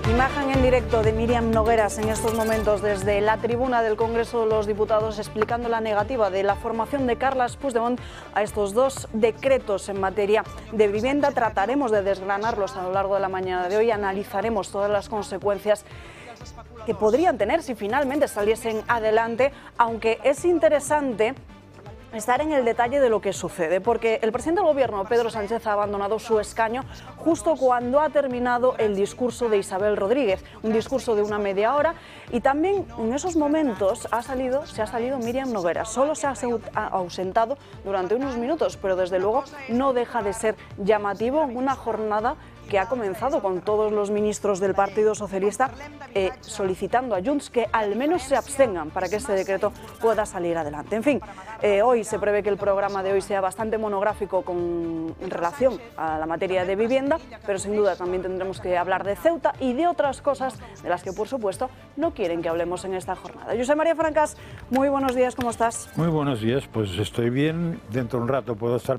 Imagen en directo de Míriam Nogueras en estos momentos desde la tribuna del Congreso de los Diputados explicando la negativa de la formación de Carles Puigdemont a estos dos decretos en materia de vivienda. Trataremos de desgranarlos a lo largo de la mañana de hoy, analizaremos todas las consecuencias que podrían tener si finalmente saliesen adelante, aunque es interesante estar en el detalle de lo que sucede, porque el presidente del Gobierno, Pedro Sánchez, ha abandonado su escaño justo cuando ha terminado el discurso de Isabel Rodríguez, un discurso de una media hora, y también en esos momentos se ha salido Míriam Nogueras. Solo se ha ausentado durante unos minutos, pero desde luego no deja de ser llamativo una jornada que ha comenzado con todos los ministros del Partido Socialista solicitando a Junts que al menos se abstengan para que este decreto pueda salir adelante. En fin, hoy se prevé que el programa de hoy sea bastante monográfico en relación a la materia de vivienda, pero sin duda también tendremos que hablar de Ceuta y de otras cosas de las que, por supuesto, no quieren que hablemos en esta jornada. Josep María Francas, muy buenos días, ¿cómo estás? Muy buenos días, pues estoy bien. Dentro de un rato puedo estar